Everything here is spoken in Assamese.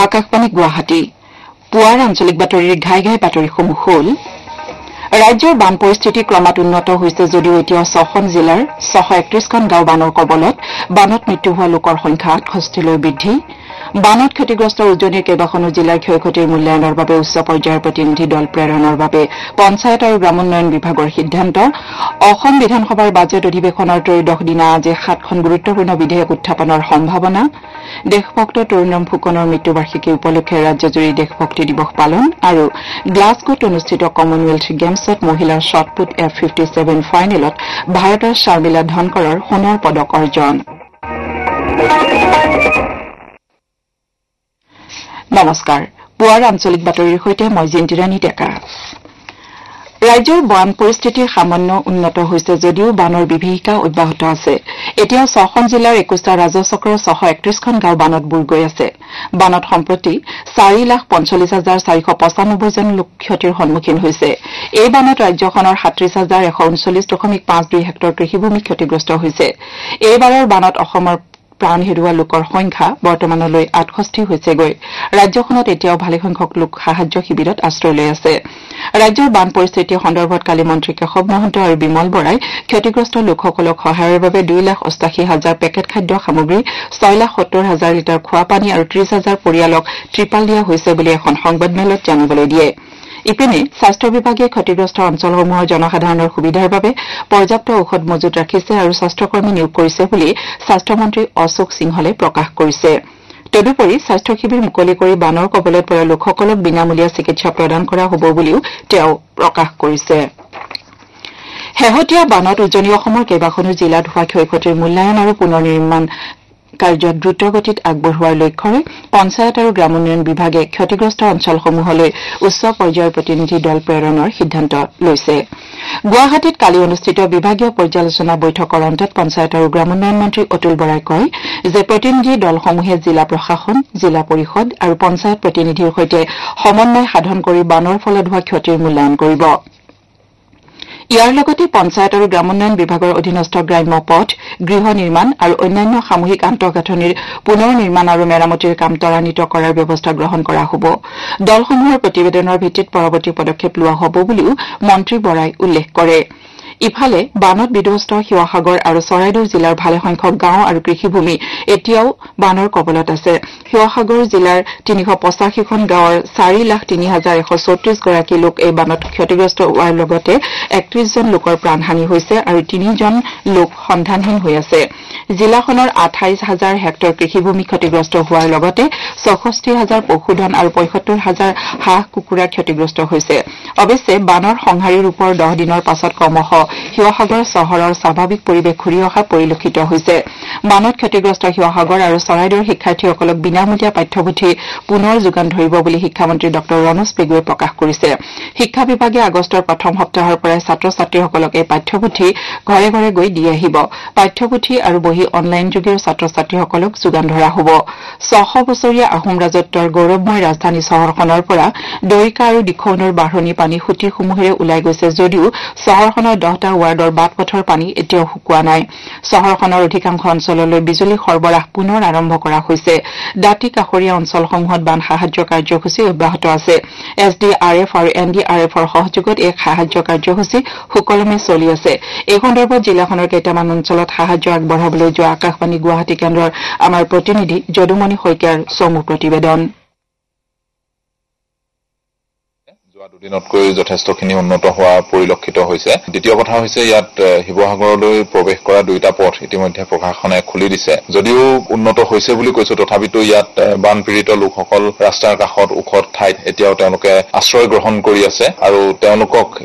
আকাশবাণী গুৱাহাটী পুৱাৰ আঞ্চলিক বাতৰিৰ ঘাই ঘাই বাতৰিসমূহ হ'ল ৰাজ্যৰ বান পৰিস্থিতি ক্ৰমাৎ উন্নত হৈছে যদিও এতিয়াও ৬খন জিলাৰ ৬৩১খন গাঁও বানৰ কবলত বানত মৃত্যু হোৱা লোকৰ সংখ্যা ৬৮লৈ বৃদ্ধি বানত ক্ষতিগ্ৰস্ত উজনিৰ কেইবাখনো জিলাৰ ক্ষয়ক্ষতিৰ মূল্যায়নৰ বাবে উচ্চ পৰ্যায়ৰ প্ৰতিনিধি দল প্ৰেৰণৰ বাবে পঞ্চায়ত আৰু গ্ৰামোন্নয়ন বিভাগৰ সিদ্ধান্ত অসম বিধানসভাৰ বাজেট অধিৱেশনৰ ত্ৰয়োদশ দিনা আজি ৭খন গুৰুত্বপূৰ্ণ বিধেয়ক উত্থাপনৰ সম্ভাৱনা দেশভক্ত তৰুণৰাম ফুকনৰ মৃত্যুবাৰ্ষিকী উপলক্ষে ৰাজ্যজুৰি দেশভক্তি দিৱস পালন আৰু গ্লাছগোত অনুষ্ঠিত কমনৱেলথ গেমছত মহিলাৰ শ্বটপুট F57 ফাইনেলত ভাৰতৰ শাৰ্মিলা ধনকৰৰ সোণৰ পদক অৰ্জন নমস্কাৰ পুৱাৰ আঞ্চলিক বাতৰিৰ সৈতে মই জিন্তিৰাণী ডেকা ৰাজ্যৰ বান পৰিস্থিতি সামান্য উন্নত হৈছে যদিও বানৰ বিভীষিকা অব্যাহত আছে এতিয়াও ৬খন জিলাৰ ২১টা ৰাজহ চক্ৰৰ ৬৩১খন গাঁও বানত বুৰ গৈ আছে বানত সম্প্ৰতি ৪,৪৫,৪৯৫ জন লোক ক্ষতিৰ সন্মুখীন হৈছে এই বানত ৰাজ্যখনৰ ৩৭,১৩৯.৫২ হেক্টৰ কৃষিভূমি ক্ষতিগ্ৰস্ত হৈছে এইবাৰৰ বানত অসমৰ প্ৰাণ হেৰুওৱা লোকৰ সংখ্যা বৰ্তমানলৈ ৬৮ হৈছেগৈ ৰাজ্যখনত এতিয়াও ভালেসংখ্যক লোক সাহায্য শিবিৰত আশ্ৰয় লৈ আছে ৰাজ্যৰ বান পৰিস্থিতি সন্দৰ্ভত কালি মন্ত্ৰী কেশৱ মহন্ত আৰু বিমল বৰাই ক্ষতিগ্ৰস্ত লোকসকলক সহায়ৰ বাবে ২,৮৮,০০০ পেকেট খাদ্য সামগ্ৰী ৬,৭০,০০০ লিটাৰ খোৱাপানী আৰু ৩০,০০০ পৰিয়ালক ত্ৰিপাল দিয়া হৈছে বুলি এখন সংবাদমেলত জানিবলৈ দিয়ে ইপিনে স্বাস্থ্য বিভাগে ক্ষতিগ্ৰস্ত অঞ্চলসমূহৰ জনসাধাৰণৰ সুবিধাৰ বাবে পৰ্যাপ্ত ঔষধ মজুত ৰাখিছে আৰু স্বাস্থ্যকৰ্মী নিয়োগ কৰিছে বুলি স্বাস্থ্যমন্ত্ৰী অশোক সিংহলে প্ৰকাশ কৰিছে তদুপৰি স্বাস্থ্য শিবিৰ মুকলি কৰি বানৰ কবলত পৰা লোকসকলক বিনামূলীয়া চিকিৎসা প্ৰদান কৰা হ'ব বুলিও তেওঁ প্ৰকাশ কৰিছে শেহতীয়া বানত উজনি অসমৰ কেইবাখনো জিলাত হোৱা ক্ষয়ক্ষতিৰ মূল্যায়ন আৰু পুনৰ নিৰ্মাণ কাৰ্যত দ্ৰুতগতিত আগবঢ়োৱাৰ লক্ষ্যৰে পঞ্চায়ত আৰু গ্ৰামোন্নয়ন বিভাগে ক্ষতিগ্ৰস্ত অঞ্চলসমূহলৈ উচ্চ পৰ্যায়ৰ প্ৰতিনিধি দল প্ৰেৰণৰ সিদ্ধান্ত লৈছে গুৱাহাটীত কালি অনুষ্ঠিত বিভাগীয় পৰ্যালোচনা বৈঠকৰ অন্তত পঞ্চায়ত আৰু গ্ৰামোন্নয়ন মন্ত্ৰী অতুল বৰাই কয় যে প্ৰতিনিধি দলসমূহে জিলা প্ৰশাসন জিলা পৰিষদ আৰু পঞ্চায়ত প্ৰতিনিধিৰ সৈতে সমন্বয় সাধন কৰি বানৰ ফলত হোৱা ক্ষতিৰ মূল্যায়ন কৰিব ইয়াৰ লগতে পঞ্চায়ত আৰু গ্ৰামোন্নয়ন বিভাগৰ অধীনস্থ গ্ৰাম্য পথ গৃহ নিৰ্মাণ আৰু অন্যান্য সামূহিক আন্তঃগাঁথনিৰ পুনৰ নিৰ্মাণ আৰু মেৰামতিৰ কাম ত্বৰান্বিত কৰাৰ ব্যৱস্থা গ্ৰহণ কৰা হ'ব দলসমূহৰ প্ৰতিবেদনৰ ভিত্তিত পৰৱৰ্তী পদক্ষেপ লোৱা হ'ব বুলিও মন্ত্ৰী বৰাই উল্লেখ কৰে ইফালে বানত বিধ্বস্ত শিৱসাগৰ আৰু চৰাইদেউ জিলাৰ ভালেসংখ্যক গাঁও আৰু কৃষিভূমি এতিয়াও বানৰ কবলত আছে শিৱসাগৰ জিলাৰ ৩৮৫খন গাঁৱৰ ৪,০৩,১৩৪ গৰাকী লোক এই বানত ক্ষতিগ্ৰস্ত হোৱাৰ লগতে ৩১ জন লোকৰ প্ৰাণহানি হৈছে আৰু ৩ জন লোক সন্ধানহীন হৈ আছে জিলাখনৰ ২৮,০০০ হেক্টৰ কৃষিভূমি ক্ষতিগ্ৰস্ত হোৱাৰ লগতে ৬৪,০০০ পশুধন আৰু ৭৫,০০০ হাঁহ কুকুৰা ক্ষতিগ্ৰস্ত হৈছে অৱশ্যে বানৰ সংহাৰী ৰূপৰ ১০ দিনৰ পাছত ক্ৰমশ শিৱসাগৰ চহৰৰ স্বাভাৱিক পৰিৱেশ ঘূৰি অহা পৰিলক্ষিত হৈছে বানত ক্ষতিগ্ৰস্ত শিৱসাগৰ আৰু চৰাইদেউৰ শিক্ষাৰ্থীসকলক বিনামূলীয়া পাঠ্যপুথি পুনৰ যোগান ধৰিব বুলি শিক্ষামন্ত্ৰী ড ৰণোজ পেগুৱে প্ৰকাশ কৰিছে শিক্ষা বিভাগে আগষ্টৰ প্ৰথম সপ্তাহৰ পৰাই ছাত্ৰ ছাত্ৰীসকলক এই পাঠ্যপুথি ঘৰে ঘৰে গৈ দি আহিব পাঠ্যপুথি আৰু বহি অনলাইন যোগেও ছাত্ৰ ছাত্ৰীসকলক যোগান ধৰা হ'ব ৬০০ বছৰীয়া আহোম ৰাজত্বৰ গৌৰৱময় ৰাজধানী চহৰখনৰ পৰা দৰিকা আৰু দিখৌনৰ বাঢ়নী পানী সুঁতিসমূহেৰে ওলাই গৈছে যদিও চহৰখনৰ 10টা ৱাৰ্ডৰ বাট-পথৰ পানী এতিয়াও শুকোৱা নাই চহৰখনৰ অধিকাংশ অঞ্চললৈ বিজুলী সৰবৰাহ পুনৰ আৰম্ভ কৰা হৈছে দাঁতি কাষৰীয়া অঞ্চলসমূহত বান সাহায্য কাৰ্যসূচী অব্যাহত আছে SDRF আৰু NDRFৰ সহযোগত এক সাহায্য কাৰ্যসূচী সুকলমে চলি আছে এই সন্দৰ্ভত জিলাখনৰ কেইটামান অঞ্চলত সাহায্য আগবঢ়াবলৈ যোৱা আকাশবাণী গুৱাহাটী কেন্দ্ৰৰ আমাৰ প্ৰতিনিধি যদুমণি শইকীয়াৰ চমু প্ৰতিবেদন দুদিনতকৈ যথেষ্টখিনি উন্নত হোৱা পৰিলক্ষিত হৈছে দ্বিতীয় কথা হৈছে ইয়াত শিৱসাগৰলৈ প্ৰৱেশ কৰা দুইটা পথ ইতিমধ্যে প্ৰশাসনে খুলি দিছে যদিও উন্নত হৈছে বুলি কৈছো তথাপিতো ইয়াত বানপীড়িত লোকসকল ৰাস্তাৰ কাষত ওখ ঠাইত এতিয়াও তেওঁলোকে আশ্ৰয় গ্ৰহণ কৰি আছে আৰু তেওঁলোকক